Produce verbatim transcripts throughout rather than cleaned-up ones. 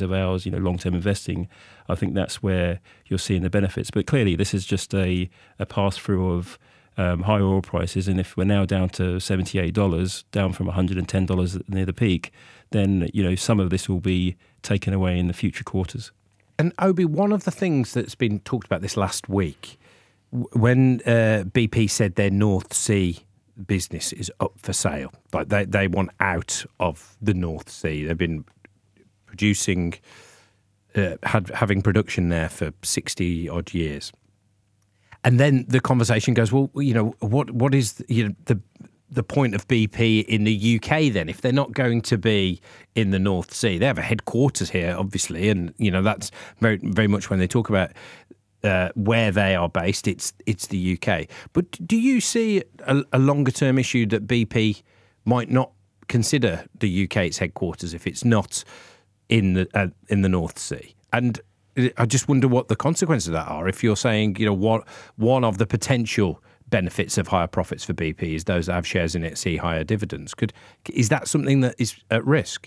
business of ours, you know, long-term investing, I think that's where you're seeing the benefits. But clearly, this is just a, a pass-through of um, high oil prices. And if we're now down to seventy-eight dollars, down from one hundred ten dollars near the peak, then, you know, some of this will be taken away in the future quarters. And Obi, one of the things that's been talked about this last week, when uh, B P said their North Sea business is up for sale, like they, they want out of the North Sea. They've been producing, uh, had having production there for sixty odd years. And then the conversation goes, well, you know, what what is you know, the the point of B P in the U K then, if they're not going to be in the North Sea? They have a headquarters here, obviously, and you know that's very very much when they talk about uh, where they are based, it's it's the U K. But do you see a, a longer term issue that B P might not consider the U K its headquarters if it's not in the uh, in the North Sea? And I just wonder what the consequences of that are. If you're saying, you know, what one of the potential benefits of higher profits for B P is those that have shares in it see higher dividends. Could is that something that is at risk?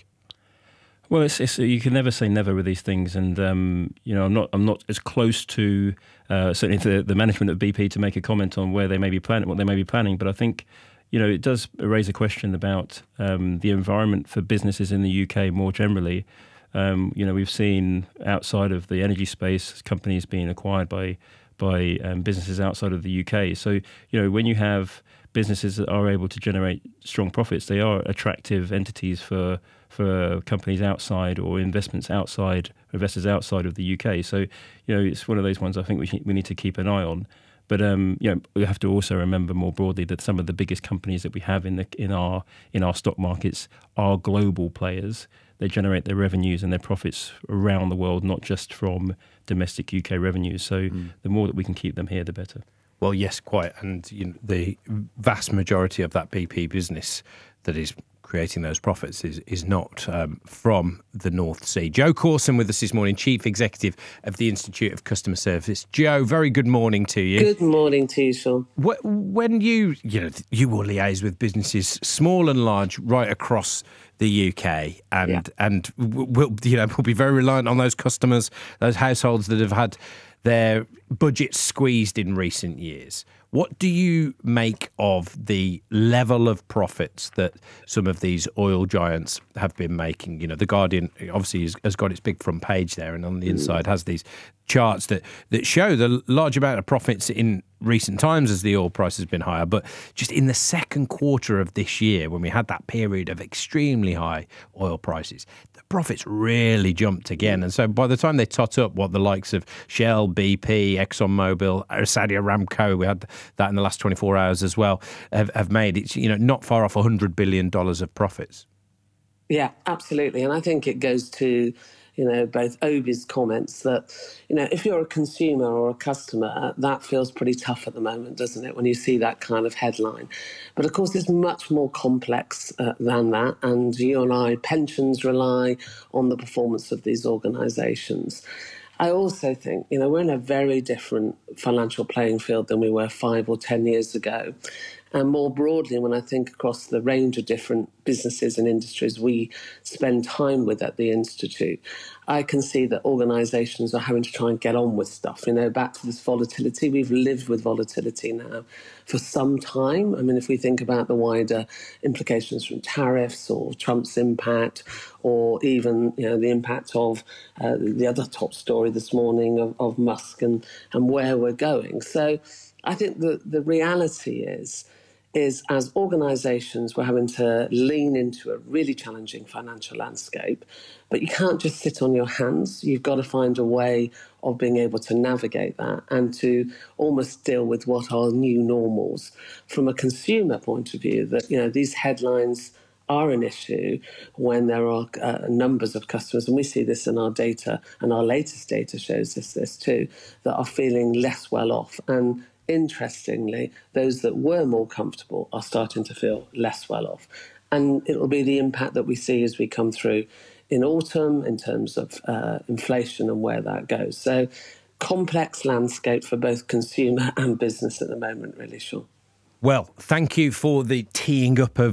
Well, it's, it's you can never say never with these things, and um, you know I'm not I'm not as close to uh, certainly to the management of B P to make a comment on where they may be planning what they may be planning. But I think you know it does raise a question about um, the environment for businesses in the U K more generally. Um, you know we've seen outside of the energy space companies being acquired by by um, businesses outside of the U K. So, you know, when you have businesses that are able to generate strong profits, they are attractive entities for for companies outside or investments outside, investors outside of the U K. So, you know, it's one of those ones I think we we need to keep an eye on. But um, you know, we have to also remember more broadly that some of the biggest companies that we have in the in our in our stock markets are global players. They generate their revenues and their profits around the world, not just from domestic U K revenues. So mm. the more that we can keep them here, the better. Well, yes, quite. And you know, the vast majority of that B P business that is creating those profits is is not um, from the North Sea. Joe Corson with us this morning, Chief Executive of the Institute of Customer Service. Joe, very good morning to you. Good morning to you, Sean. When you, you know, you will liaise with businesses, small and large, right across the U K, and yeah. and we'll, you know, we'll be very reliant on those customers, those households that have had their budgets squeezed in recent years. What do you make of the level of profits that some of these oil giants have been making? You know, The Guardian obviously has, has got its big front page there, and on the inside has these charts that, that show the large amount of profits in recent times as the oil price has been higher. But just in the second quarter of this year, when we had that period of extremely high oil prices, the profits really jumped again. And so by the time they tot up what the likes of Shell, B P, ExxonMobil, Saudi Aramco, we had that in the last twenty-four hours as well, have, have made, it's, you know, not far off one hundred billion dollars of profits. Yeah, absolutely. And I think it goes to, you know, both Obi's comments that, you know, if you're a consumer or a customer, that feels pretty tough at the moment, doesn't it, when you see that kind of headline? But of course, it's much more complex uh, than that. And you and I, pensions rely on the performance of these organisations. I also think, you know, we're in a very different financial playing field than we were five or ten years ago. And more broadly, when I think across the range of different businesses and industries we spend time with at the Institute, I can see that organisations are having to try and get on with stuff. You know, back to this volatility, we've lived with volatility now for some time. I mean, if we think about the wider implications from tariffs or Trump's impact, or even, you know, the impact of uh, the other top story this morning of, of Musk and, and where we're going. So I think the, the reality is, is as organisations, we're having to lean into a really challenging financial landscape, but you can't just sit on your hands. You've got to find a way of being able to navigate that and to almost deal with what are new normals. From a consumer point of view, that, you know, these headlines are an issue when there are uh, numbers of customers, and we see this in our data, and our latest data shows us this too, that are feeling less well off. And interestingly, those that were more comfortable are starting to feel less well off. And it'll be the impact that we see as we come through in autumn in terms of uh, inflation and where that goes. So complex landscape for both consumer and business at the moment, really, Sean. Well, thank you for the teeing up of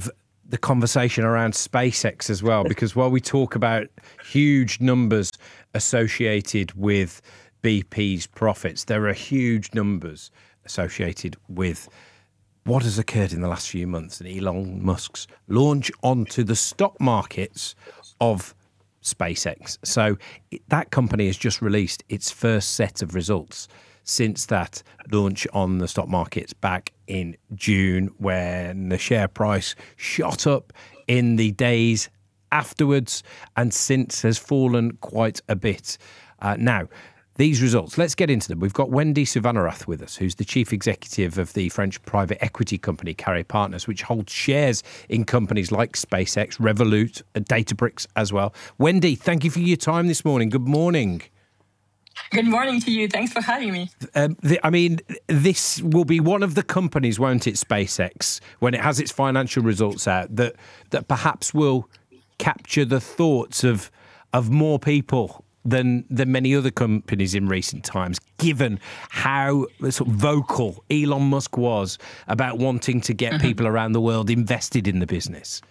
the conversation around SpaceX as well, because while we talk about huge numbers associated with B P's profits, there are huge numbers associated with what has occurred in the last few months and Elon Musk's launch onto the stock markets of SpaceX. So that company has just released its first set of results since that launch on the stock markets back in June, when the share price shot up in the days afterwards and since has fallen quite a bit. Uh, now, these results, let's get into them. We've got Wendy Suvarnarath with us, who's the chief executive of the French private equity company Carry Partners, which holds shares in companies like SpaceX, Revolut, Databricks as well. Wendy, thank you for your time this morning. Good morning. Good morning to you. Thanks for having me. Um, the, I mean, this will be one of the companies, won't it, SpaceX, when it has its financial results out, that that perhaps will capture the thoughts of of more people than than many other companies in recent times, given how sort of vocal Elon Musk was about wanting to get mm-hmm. people around the world invested in the business.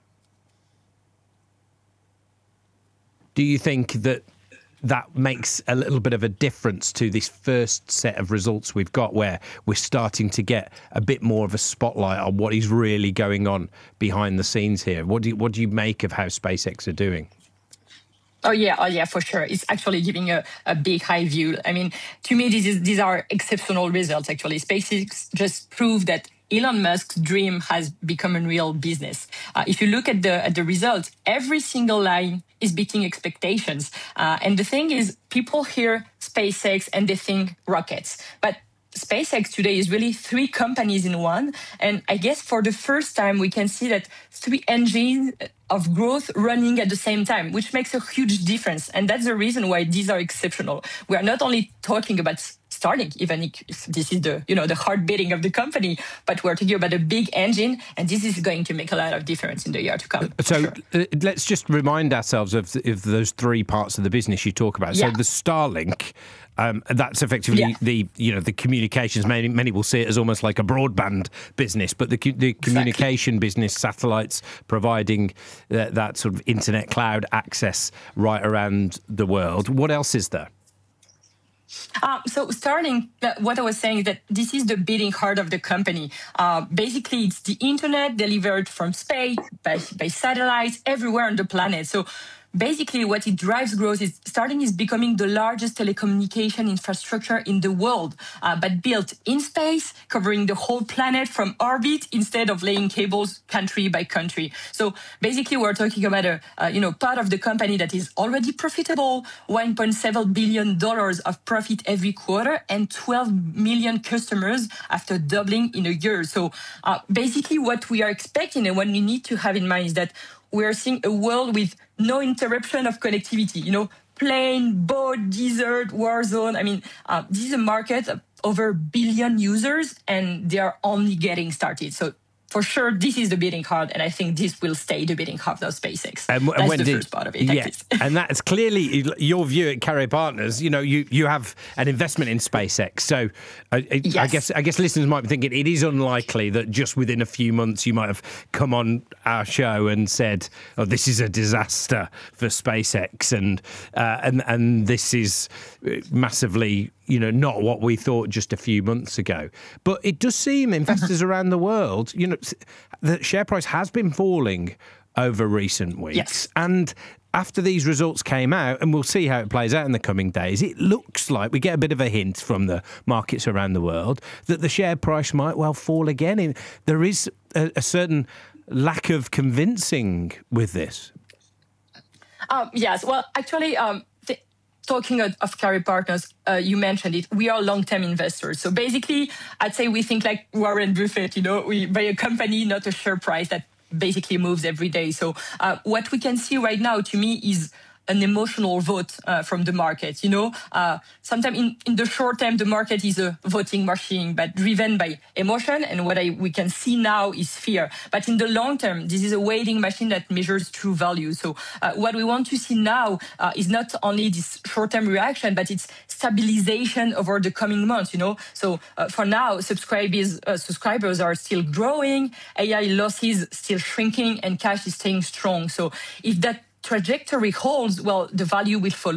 Do you think that that makes a little bit of a difference to this first set of results we've got, where we're starting to get a bit more of a spotlight on what is really going on behind the scenes here? What do you, what do you make of how SpaceX are doing? Oh, yeah. Oh, yeah, for sure. It's actually giving a, a big high view. I mean, to me, this is, these are exceptional results, actually. SpaceX just proved that Elon Musk's dream has become a real business. Uh, if you look at the at the results, every single line is beating expectations. Uh, and the thing is, people hear SpaceX and they think rockets. But SpaceX today is really three companies in one. And I guess for the first time, we can see that three engines of growth running at the same time, which makes a huge difference. And that's the reason why these are exceptional. We are not only talking about Starlink, even if this is the, you know, the heart beating of the company, but we're talking about a big engine, and this is going to make a lot of difference in the year to come. So sure. uh, let's just remind ourselves of, of those three parts of the business you talk about. Yeah. So the Starlink, um, that's effectively yeah. the, you know, the communications. Many, many will see it as almost like a broadband business, but the, the communication exactly. business, satellites providing uh, that sort of internet cloud access right around the world. What else is there? Um, so Starlink, uh, what I was saying is that this is the beating heart of the company. Uh, basically, it's the internet delivered from space, by, by satellites, everywhere on the planet. So basically, what it drives growth is Starlink is becoming the largest telecommunication infrastructure in the world, uh, but built in space, covering the whole planet from orbit instead of laying cables country by country. So basically, we're talking about a uh, you know part of the company that is already profitable, one point seven billion dollars of profit every quarter, and twelve million customers after doubling in a year. So uh, basically, what we are expecting and what we need to have in mind is that we're seeing a world with no interruption of connectivity, you know, plane, boat, desert, war zone. I mean, uh, this is a market of over a billion users, and they are only getting started. So for sure, this is the beating heart, and I think this will stay the beating heart of SpaceX. And, That's and when the did, first part of it. Yeah, and that's clearly your view at Carry Partners. You know, you, you have an investment in SpaceX, so I, yes. I guess I guess listeners might be thinking it is unlikely that just within a few months you might have come on our show and said, "Oh, this is a disaster for SpaceX," and uh, and and this is massively, you know, not what we thought just a few months ago. But it does seem investors around the world, you know, the share price has been falling over recent weeks. Yes. And after these results came out, and we'll see how it plays out in the coming days, it looks like we get a bit of a hint from the markets around the world that the share price might well fall again. There is a, a certain lack of convincing with this. Um, yes. Well, actually, um, talking of, of Carry Partners, uh, you mentioned it. We are long-term investors. So basically, I'd say we think like Warren Buffett, you know, we buy a company, not a share price that basically moves every day. So uh, what we can see right now, to me, is an emotional vote uh, from the market. You know, uh, sometimes in, in the short term, the market is a voting machine, but driven by emotion. And what I, we can see now is fear. But in the long term, this is a weighting machine that measures true value. So uh, what we want to see now uh, is not only this short-term reaction, but it's stabilization over the coming months. You know, so uh, for now, subscribers uh, subscribers are still growing, A I losses still shrinking, and cash is staying strong. So if that trajectory holds, well, the value will follow.